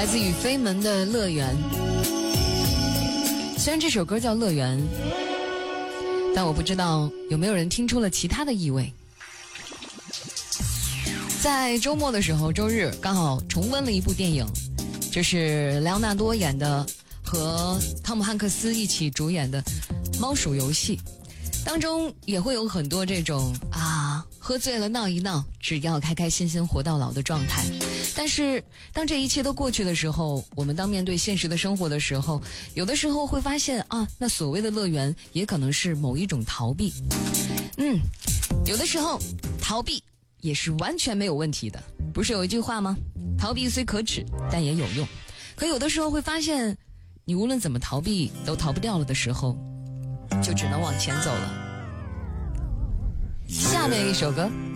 来自于飞门的乐园。虽然这首歌叫乐园，但我不知道有没有人听出了其他的意味。在周末的时候，周日刚好重温了一部电影，这是莱昂纳多演的，和汤姆汉克斯一起主演的《猫鼠游戏》，当中也会有很多这种喝醉了闹一闹，只要开开心心活到老的状态。但是当这一切都过去的时候，我们当面对现实的生活的时候，有的时候会发现那所谓的乐园也可能是某一种逃避。有的时候逃避也是完全没有问题的。不是有一句话吗？逃避虽可耻，但也有用。可有的时候会发现，你无论怎么逃避都逃不掉了的时候，就只能往前走了。下面一首歌